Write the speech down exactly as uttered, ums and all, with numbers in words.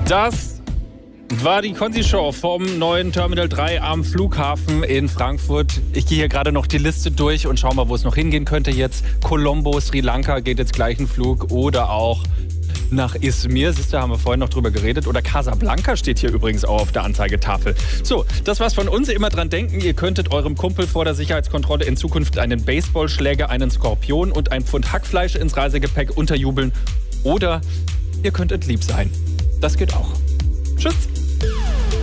Das war die Konzi-Show vom neuen Terminal drei am Flughafen in Frankfurt. Ich gehe hier gerade noch die Liste durch und schau mal, wo es noch hingehen könnte jetzt. Colombo, Sri Lanka geht jetzt gleich ein Flug oder auch nach Izmir. Siehst du, haben wir vorhin noch drüber geredet. Oder Casablanca steht hier übrigens auch auf der Anzeigetafel. So, das war's von uns. Immer dran denken, ihr könntet eurem Kumpel vor der Sicherheitskontrolle in Zukunft einen Baseballschläger, einen Skorpion und ein Pfund Hackfleisch ins Reisegepäck unterjubeln. Oder ihr könntet lieb sein. Das geht auch. Tschüss.